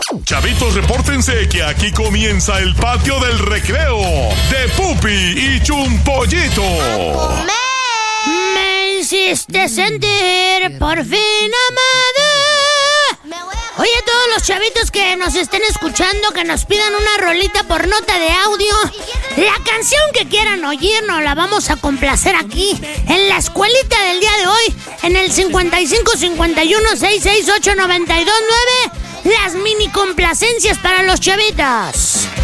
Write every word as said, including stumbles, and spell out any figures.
Chavitos, repórtense que aquí comienza el patio del recreo de Pupi y Chumpollito. Me hiciste sentir por fin amada. Oye, todos los chavitos que nos estén escuchando, que nos pidan una rolita por nota de audio, la canción que quieran oír, nos la vamos a complacer aquí, en la escuelita del día de hoy, en el cincuenta y cinco cincuenta y uno sesenta y ocho noventa y dos nueve, las mini complacencias para los chavitos.